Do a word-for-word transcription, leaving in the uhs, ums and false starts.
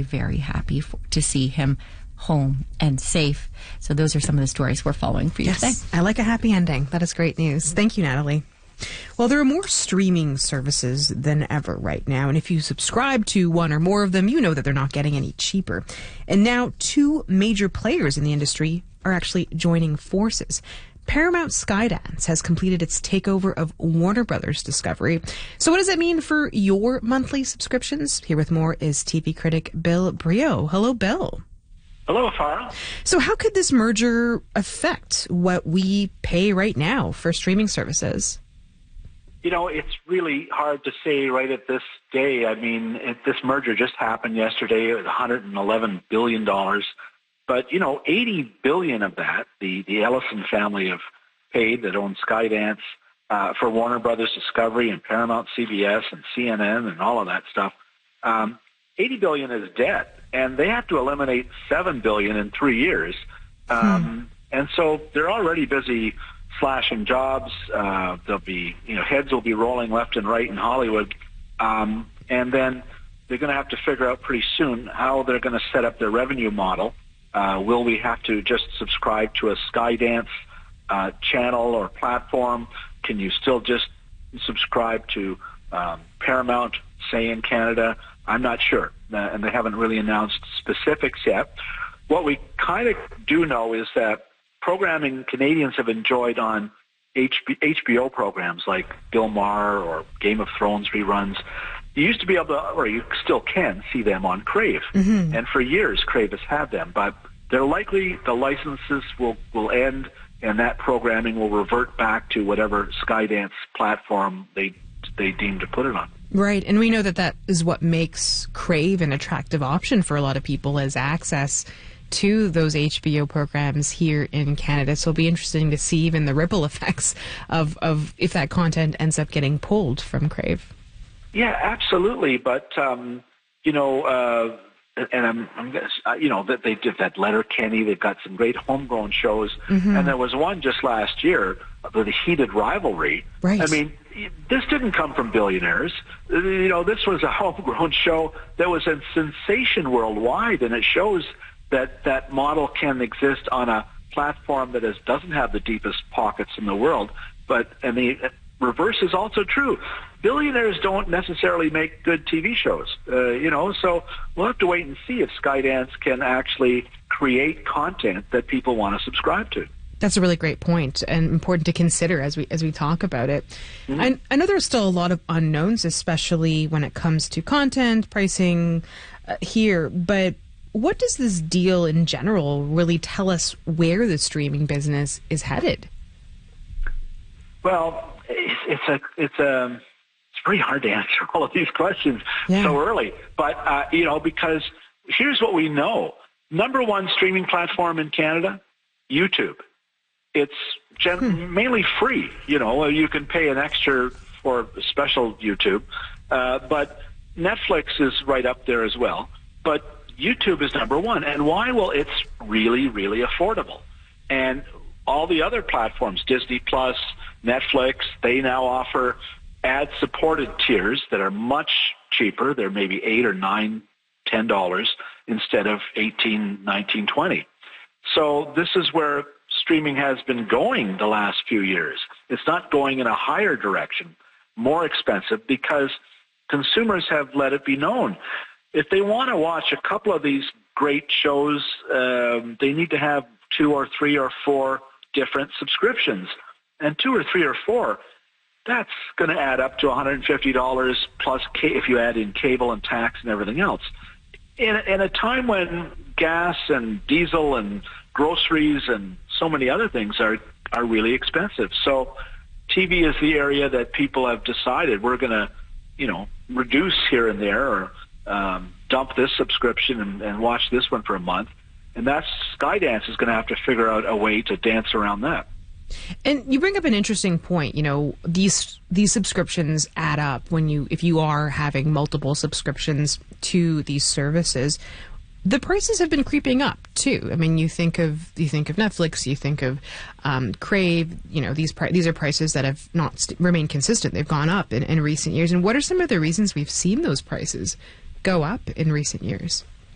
very happy for, to see him home and safe. So those are some of the stories we're following for you yes, today. I like a happy ending. That is great news. Thank you, Natalie. Well, there are more streaming services than ever right now, and if you subscribe to one or more of them, you know that they're not getting any cheaper. And now two major players in the industry are actually joining forces. Paramount Skydance has completed its takeover of Warner Brothers Discovery. So what does that mean for your monthly subscriptions? Here with more is T V critic Bill Brioux. Hello, Bill. Hello, Farah. So how could this merger affect what we pay right now for streaming services? You know, it's really hard to say right at this day. I mean, it, this merger just happened yesterday at one hundred eleven billion dollars. But, you know, eighty billion dollars of that, the, the Ellison family have paid that owns Skydance uh, for Warner Brothers Discovery and Paramount C B S and C N N and all of that stuff. Um, eighty billion dollars is debt, and they have to eliminate seven billion dollars in three years. Um, hmm. And so they're already busy slashing jobs. Uh, there'll be, you know, heads will be rolling left and right in Hollywood. Um, and then they're going to have to figure out pretty soon how they're going to set up their revenue model. Uh, will we have to just subscribe to a Skydance uh, channel or platform? Can you still just subscribe to um, Paramount, say in Canada? I'm not sure, uh, and they haven't really announced specifics yet. What we kind of do know is that programming Canadians have enjoyed on H B O programs like Bill Maher or Game of Thrones reruns, you used to be able to, or you still can, see them on Crave. Mm-hmm. And for years, Crave has had them. But they're likely, the licenses will, will end, and that programming will revert back to whatever Skydance platform they they deem to put it on. Right, and we know that that is what makes Crave an attractive option for a lot of people, as access to those H B O programs here in Canada. So it'll be interesting to see even the ripple effects of, of if that content ends up getting pulled from Crave. Yeah, absolutely. But, um, you know, uh, and I'm, I'm gonna, uh, you know, that they did that Letterkenny. They've got some great homegrown shows. Mm-hmm. And there was one just last year, the Heated Rivalry. Right. I mean, this didn't come from billionaires. You know, this was a homegrown show that was a sensation worldwide, and it shows that that model can exist on a platform that is, doesn't have the deepest pockets in the world. But, and the reverse is also true. Billionaires don't necessarily make good T V shows, uh, you know, so we'll have to wait and see if Skydance can actually create content that people want to subscribe to. That's a really great point and important to consider as we as we talk about it. Mm-hmm. I, I know there's still a lot of unknowns, especially when it comes to content, pricing uh, here, but what does this deal in general really tell us where the streaming business is headed? Well, it's, it's a it's a it's pretty hard to answer all of these questions yeah. so early. But uh, you know, because here's what we know: number one streaming platform in Canada, YouTube. It's gen- hmm. mainly free. You know, you can pay an extra for special YouTube, uh, but Netflix is right up there as well. But YouTube is number one. And why? Well, it's really, really affordable. And all the other platforms, Disney Plus, Netflix, they now offer ad-supported tiers that are much cheaper. They're maybe eight or nine, ten dollars instead of eighteen, nineteen, twenty. So this is where streaming has been going the last few years. It's not going in a higher direction, more expensive, because consumers have let it be known. If they want to watch a couple of these great shows, um, they need to have two or three or four different subscriptions. And two or three or four, that's going to add up to one hundred fifty dollars plus ca- if you add in cable and tax and everything else. In, in a time when gas and diesel and groceries and so many other things are, are really expensive. So T V is the area that people have decided we're going to, you know, reduce here and there or um, dump this subscription and, and watch this one for a month. And that's Skydance is going to have to figure out a way to dance around that. And you bring up an interesting point. You know, these these subscriptions add up when you if you are having multiple subscriptions to these services. The prices have been creeping up too. I mean, you think of you think of Netflix, you think of um, Crave. You know, these pri- these are prices that have not st- remained consistent. They've gone up in, in recent years. And what are some of the reasons we've seen those prices go up in recent years?